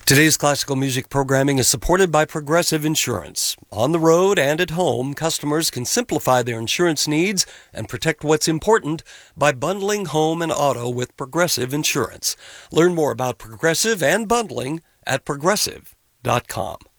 Today's classical music programming is supported by Progressive Insurance. On the road and at home, customers can simplify their insurance needs and protect what's important by bundling home and auto with Progressive Insurance. Learn more about Progressive and bundling at progressive.com.